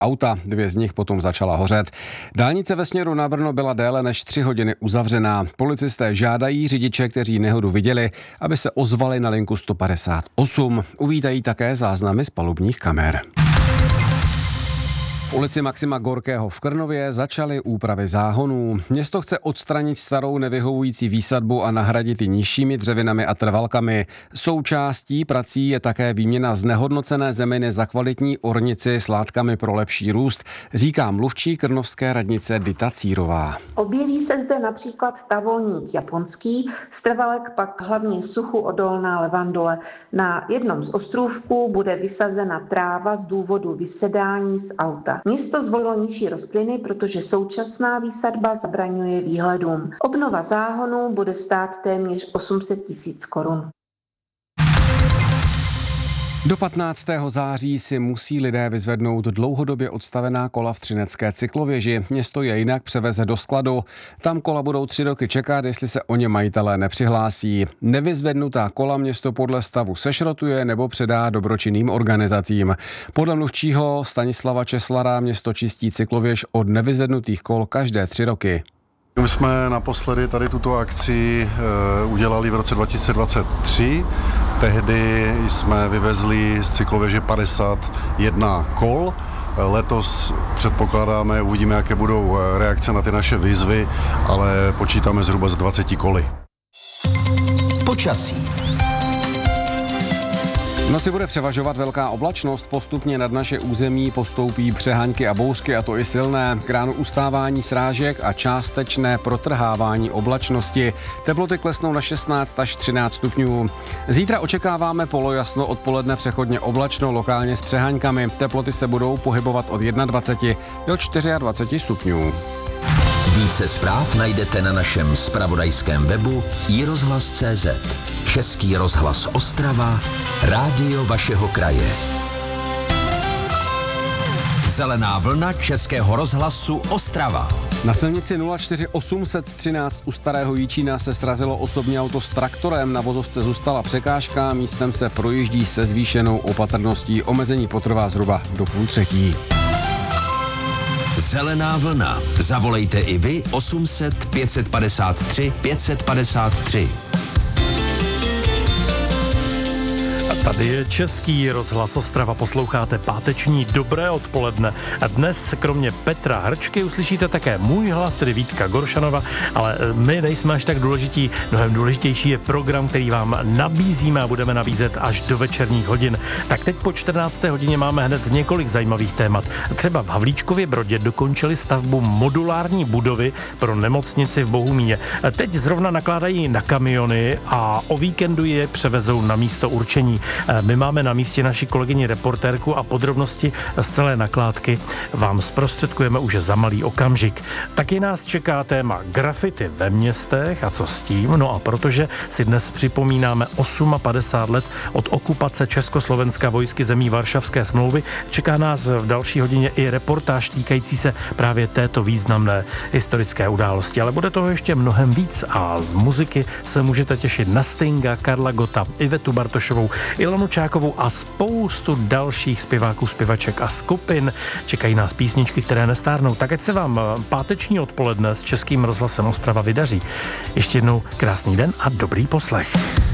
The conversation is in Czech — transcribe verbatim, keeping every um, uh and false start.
auta, dvě z nich potom začala hořet. Dálnice ve směru na Brno byla déle než tři hodiny uzavřená. Policisté žádají řidiče, kteří nehodu viděli, aby se ozvali na linku sto padesát osm. Uvítají také záznamy z palubních kamer. V ulici Maxima Gorkého v Krnově začaly úpravy záhonů. Město chce odstranit starou nevyhovující výsadbu a nahradit ji nižšími dřevinami a trvalkami. Součástí prací je také výměna znehodnocené zeminy za kvalitní ornici s látkami pro lepší růst, říká mluvčí krnovské radnice Dita Círová. Objeví se zde například tavolník japonský, z trvalek pak hlavně suchu odolná levandule. Na jednom z ostrůvků bude vysazena tráva z důvodu vysedání z auta. Město zvolilo nižší rostliny, protože současná výsadba zabraňuje výhledům. Obnova záhonů bude stát téměř osm set tisíc korun. Do patnáctého září si musí lidé vyzvednout dlouhodobě odstavená kola v Třinecké cyklověži. Město je jinak převeze do skladu. Tam kola budou tři roky čekat, jestli se o ně majitelé nepřihlásí. Nevyzvednutá kola město podle stavu sešrotuje nebo předá dobročinným organizacím. Podle mluvčího Stanislava Česlara město čistí cyklověž od nevyzvednutých kol každé tři roky. My jsme naposledy tady tuto akci e, udělali v roce dva tisíce dvacet tři. Tehdy jsme vyvezli z cyklověže padesát jedna kol. Letos předpokládáme, uvidíme, jaké budou reakce na ty naše výzvy, ale počítáme zhruba z dvaceti koly. Počasí. V noci bude převažovat velká oblačnost, postupně nad naše území postoupí přeháňky a bouřky, a to i silné. K ránu ustávání srážek a částečné protrhávání oblačnosti. Teploty klesnou na šestnáct až třináct stupňů. Zítra očekáváme polojasno, odpoledne přechodně oblačno, lokálně s přeháňkami. Teploty se budou pohybovat od dvacet jedna do dvaceti čtyř stupňů. Více zpráv najdete na našem zpravodajském webu i rozhlas tečka cé zet. Český rozhlas Ostrava, rádio vašeho kraje. Zelená vlna Českého rozhlasu Ostrava. Na silnici nula čtyři osm set třináct u Starého Jičína se srazilo osobní auto s traktorem, na vozovce zůstala překážka, místem se projíždí se zvýšenou opatrností, omezení potrvá zhruba do půl třetí. Zelená vlna. Zavolejte i vy osm set pět set padesát tři pět set padesát tři. Tady je Český rozhlas Ostrava, posloucháte páteční Dobré odpoledne. A dnes kromě Petra Hrčky uslyšíte také můj hlas, tedy Vítka Goršanova, ale my nejsme až tak důležití. Mnohem důležitější je program, který vám nabízíme a budeme nabízet až do večerních hodin. Tak teď po čtrnácté hodině máme hned několik zajímavých témat. Třeba v Havlíčkově Brodě dokončili stavbu modulární budovy pro nemocnici v Bohumíně. Teď zrovna nakládají na kamiony a o víkendu je převezou na místo určení. My máme na místě naši kolegyni reportérku a podrobnosti z celé nakládky vám zprostředkujeme už za malý okamžik. Taky nás čeká téma grafity ve městech a co s tím. No a protože si dnes připomínáme padesát osm let od okupace Československa vojsky zemí Varšavské smlouvy, čeká nás v další hodině i reportáž týkající se právě této významné historické události. Ale bude toho ještě mnohem víc a z muziky se můžete těšit na Stinga, Karla Gotta, Ivetu Bartošovou, Ilonu Čákovou a spoustu dalších zpěváků, zpěvaček a skupin. Čekají nás písničky, které nestárnou. Tak ať se vám páteční odpoledne s Českým rozhlasem Ostrava vydaří. Ještě jednou krásný den a dobrý poslech.